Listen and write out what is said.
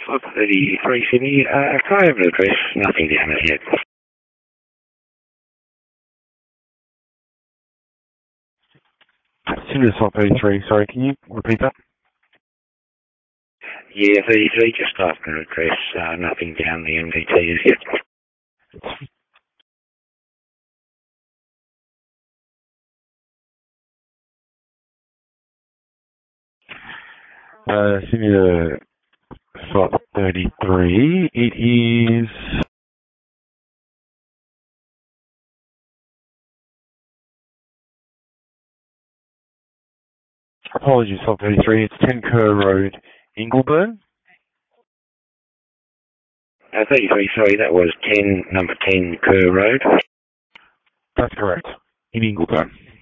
Slot 33 Sydney. Can I have an address? Nothing down there yet. Sydney Slot 33, sorry, can you repeat that? Yeah, 33, just after an address. Nothing down the MDT as yet. Sydney Slot 33, it is... Apologies, Slot 33, it's 10 Kerr Road, Ingleburn. 33, sorry, that was 10, number 10 Kerr Road. That's correct, in Ingleburn.